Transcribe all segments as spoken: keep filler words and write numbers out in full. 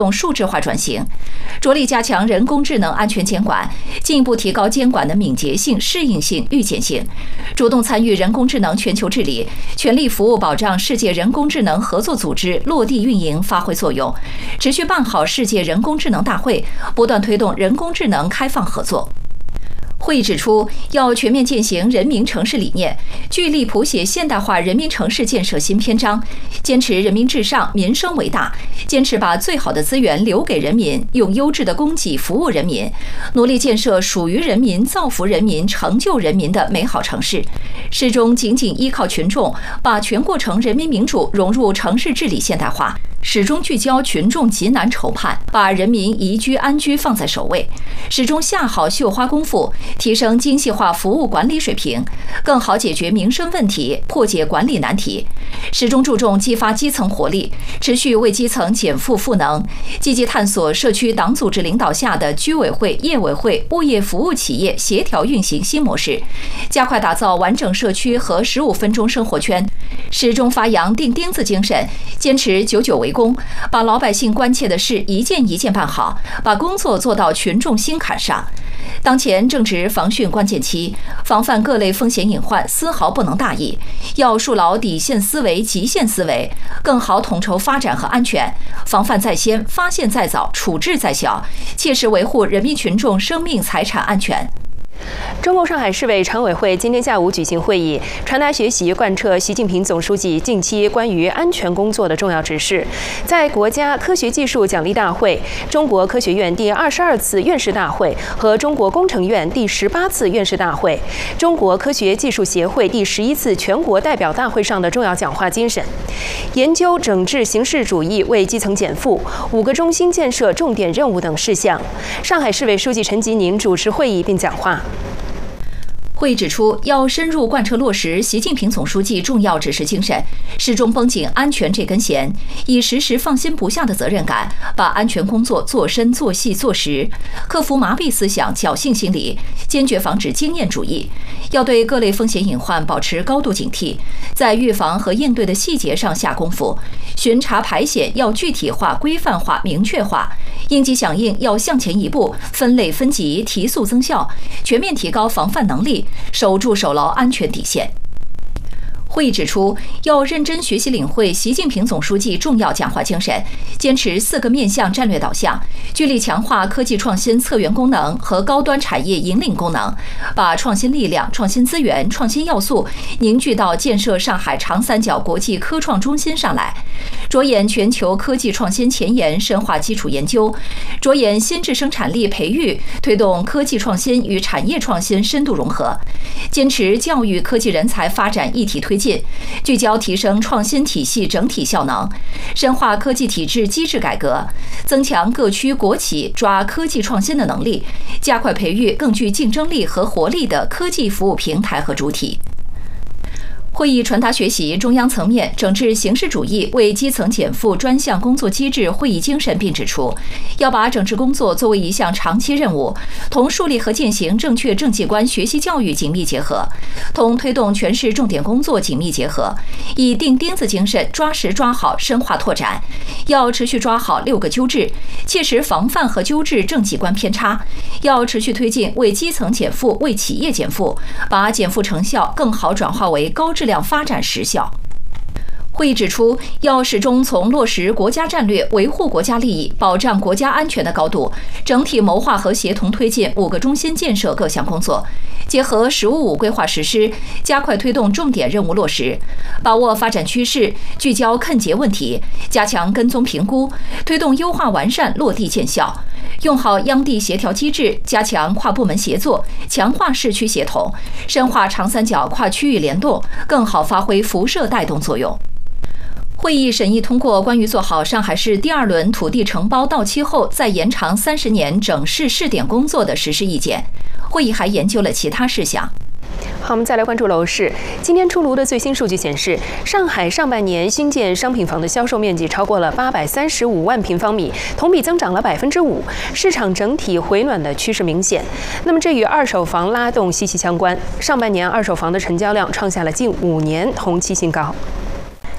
动数字化转型，着力加强人工智能安全监管，进一步提高监管的敏捷性、适应性、预见性，主动参与人工智能全球治理，全力服务保障世界人工智能合作组织落地运营发挥作用，持续办好世界人工智能大会，不断推动人工智能开放合作。会议指出，要全面践行人民城市理念，聚力谱写现代化人民城市建设新篇章，坚持人民至上、民生为大，坚持把最好的资源留给人民，用优质的供给服务人民，努力建设属于人民、造福人民、成就人民的美好城市，始终紧紧依靠群众，把全过程人民民主融入城市治理现代化，始终聚焦群众急难愁盼，把人民宜居安居放在首位，始终下好绣花功夫，提升精细化服务管理水平，更好解决民生问题，破解管理难题，始终注重激发基层活力，持续为基层减负赋能，积极探索社区党组织领导下的居委会、业委会、物业服务企业协调运行新模式，加快打造完整社区和十五分钟生活圈，始终发扬钉钉子精神，坚持九九为公，把老百姓关切的事一件一件办好，把工作做到群众心坎上。当前正值防汛关键期，防范各类风险隐患丝毫不能大意，要树牢底线思维、极限思维，更好统筹发展和安全，防范在先，发现在早，处置在小，切实维护人民群众生命财产安全。 中共上海市委常委会今天下午举行会议，传达学习贯彻习近平总书记近期关于安全工作的重要指示。在国家科学技术奖励大会、中国科学院第二十二次院士大会和中国工程院第十八次院士大会、中国科学技术协会第十一次全国代表大会上的重要讲话精神，研究整治形式主义为基层减负、五个中心建设重点任务等事项。上海市委书记陈吉宁主持会议并讲话。 会议指出，要深入贯彻落实习近平总书记重要指示精神，始终绷紧安全这根弦，以时时放心不下的责任感，把安全工作做深、做细、做实，克服麻痹思想、侥幸心理，坚决防止经验主义。要对各类风险隐患保持高度警惕，在预防和应对的细节上下功夫，巡查排险要具体化、规范化、明确化，应急响应要向前一步，分类分级，提速增效，全面提高防范能力，守住守牢安全底线。会议指出，要认真学习领会习近平总书记重要讲话精神，坚持四个面向战略导向，聚力强化科技创新策源功能和高端产业引领功能，把创新力量、创新资源、创新要素凝聚到建设上海长三角国际科创中心上来，着眼全球科技创新前沿，深化基础研究，着眼新质生产力培育，推动科技创新与产业创新深度融合，坚持教育科技人才发展一体推进，聚焦提升创新体系整体效能，深化科技体制机制改革，增强各区国企抓科技创新的能力，加快培育更具竞争力和活力的科技服务平台和主体。会议传达学习中央层面整治形式主义为基层减负专项工作机制会议精神，并指出，要把整治工作作为一项长期任务，同树立和践行正确政绩观学习教育紧密结合，同推动全市重点工作紧密结合，以钉钉子精神抓实抓好深化拓展，要持续抓好六个纠治，切实防范和纠治政绩观偏差，要持续推进为基层减负、为企业减负，把减负成效更好转化为高质量发展实效。会议指出，要始终从落实国家战略、维护国家利益、保障国家安全的高度，整体谋划和协同推进五个中心建设各项工作，结合“十五五”规划实施，加快推动重点任务落实，把握发展趋势，聚焦肯结问题，加强跟踪评估，推动优化完善落地见效，用好央地协调机制，加强跨部门协作，强化市区协同，深化长三角跨区域联动，更好发挥辐射带动作用。会议审议通过关于做好上海市第二轮土地承包到期后再延长三十年整市试点工作的实施意见。会议还研究了其他事项。 好，我们再来关注楼市。今天出炉的最新数据显示，上海上半年新建商品房的销售面积超过了八百三十五万平方米，同比增长了百分之五，市场整体回暖的趋势明显。那么这与二手房拉动息息相关。上半年二手房的成交量创下了近五年同期新高。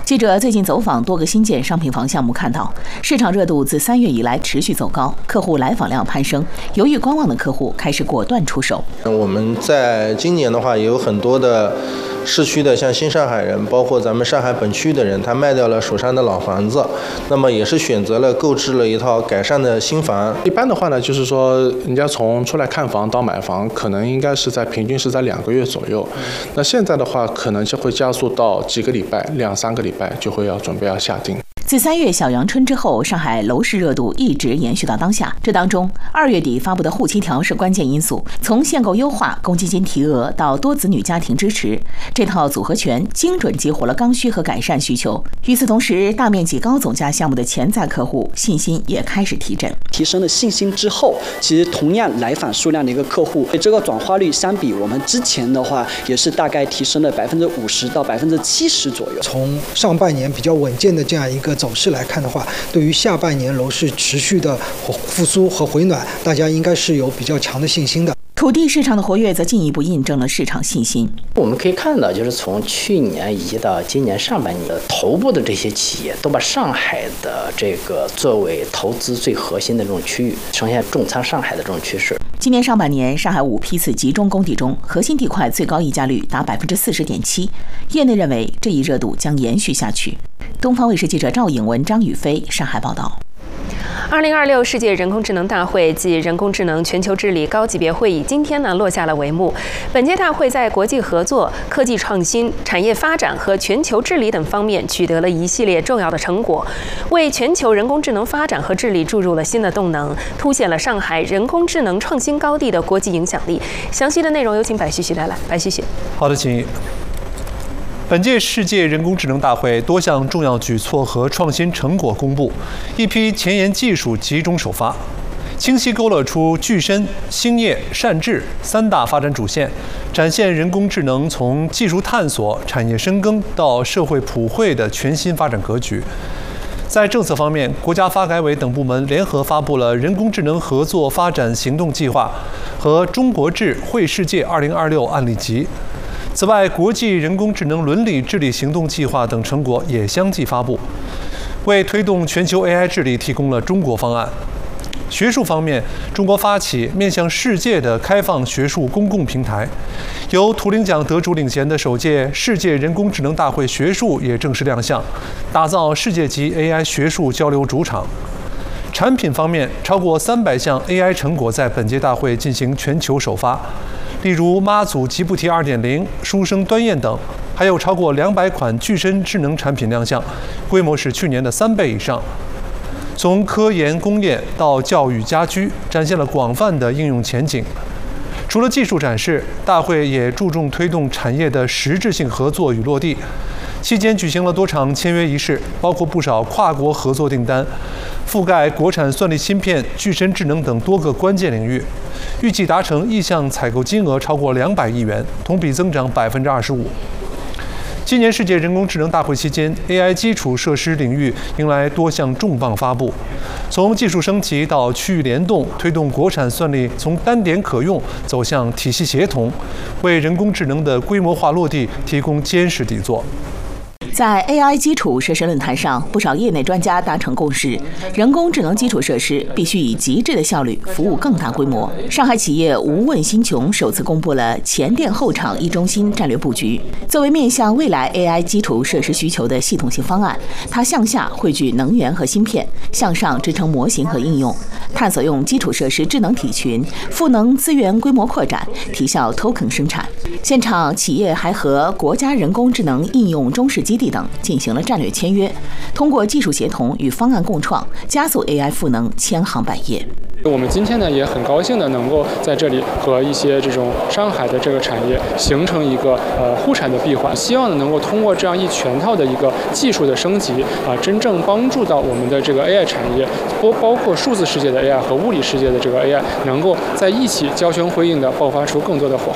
记者最近走访多个新建商品房项目，看到市场热度自三月以来持续走高，客户来访量攀升。犹豫观望的客户开始果断出手。 我们在今年的话，也有很多的市区的，像新上海人，包括咱们上海本区的人，他卖掉了手上的老房子，那么也是选择了购置了一套改善的新房。 一般的话呢，就是说人家从出来看房到买房，可能应该是在平均是在两个月左右。那现在的话，可能就会加速到几个礼拜，两三个礼拜就会要准备要下定。 自三月小阳春之后，上海楼市热度一直延续到当下。这当中，二月底发布的沪七条是关键因素。从限购优化、公积金提额到多子女家庭支持，这套组合拳精准激活了刚需和改善需求。与此同时，大面积高总价项目的潜在客户信心也开始提振。 提升了信心之后，其实同样来访数量的一个客户，这个转化率相比我们之前的话，也是大概提升了百分之五十到百分之七十左右。 从上半年比较稳健的这样一个走势来看的话，对于下半年楼市持续的复苏和回暖，大家应该是有比较强的信心的。 土地市场的活跃则进一步印证了市场信心。 我们可以看到，就是从去年以及到今年上半年，头部的这些企业都把上海的这个作为投资最核心的这种区域，呈现重仓上海的这种趋势。 今年上半年，上海五批次集中供地中，核心地块最高溢价率达百分之四十点七。业内认为，这一热度将延续下去。东方卫视记者赵颖文、张宇飞上海报道。 二零二六世界人工智能大会暨人工智能全球治理高级别会议今天呢落下了帷幕。本届大会在国际合作、科技创新、产业发展和全球治理等方面取得了一系列重要的成果，为全球人工智能发展和治理注入了新的动能，凸显了上海人工智能创新高地的国际影响力。详细的内容有请白旭旭带来。白旭旭， 好的，请。本届世界人工智能大会多项重要举措和创新成果公布，一批前沿技术集中首发，清晰勾勒出具身、兴业、善治三大发展主线，展现人工智能从技术探索、产业深耕到社会普惠的全新发展格局。在政策方面，国家发改委等部门联合发布了人工智能合作发展行动计划和中国智惠世界二零二六案例集。此外，国际人工智能伦理治理行动计划等成果也相继发布，为推动全球 A I 治理提供了中国方案。学术方面，中国发起面向世界的开放学术公共平台，由图灵奖得主领衔的首届世界人工智能大会学术也正式亮相，打造世界级 A I 学术交流主场。产品方面，超过三百项 A I 成果在本届大会进行全球首发，例如妈祖吉布提 二点零、书生端砚等，还有超过两百款具身智能产品亮相，规模是去年的三倍以上。从科研工业到教育家居，展现了广泛的应用前景。除了技术展示，大会也注重推动产业的实质性合作与落地。期间举行了多场签约仪式，包括不少跨国合作订单，覆盖国产算力芯片、具身智能等多个关键领域，预计达成意向采购金额超过两百亿元，同比增长百分之二十五。今年世界人工智能大会期间 ，A I 基础设施领域迎来多项重磅发布，从技术升级到区域联动，推动国产算力从单点可用走向体系协同，为人工智能的规模化落地提供坚实底座。 在 A I 基础设施论坛上，不少业内专家达成共识，人工智能基础设施必须以极致的效率服务更大规模。上海企业无问新琼首次公布了前店后厂一中心战略布局，作为面向未来 A I 基础设施需求的系统性方案，它向下汇聚能源和芯片，向上支撑模型和应用，探索用基础设施智能体群赋能资源规模扩展，提效 token 生产。现场企业还和国家人工智能应用中试基地等进行了战略签约，通过技术协同与方案共创，加速 A I 赋能千行百业。 我们今天呢也很高兴的能够在这里和一些这种上海的这个产业形成一个呃互产的闭环，希望呢能够通过这样一全套的一个技术的升级啊、呃，真正帮助到我们的这个 A I 产业，包包括数字世界的 A I 和物理世界的这个 A I， 能够在一起交相辉映的爆发出更多的火花。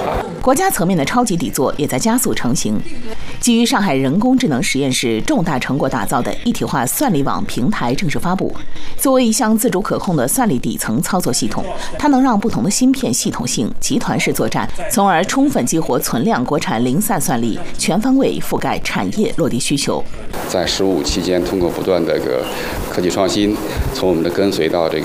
国家层面的超级底座也在加速成型。基于上海人工智能实验室重大成果打造的一体化算力网平台正式发布。作为一项自主可控的算力底层操作系统，它能让不同的芯片系统性、集团式作战，从而充分激活存量国产零散算力，全方位覆盖产业落地需求。 在“十五”期间，通过不断的这个科技创新，从我们的跟随到这个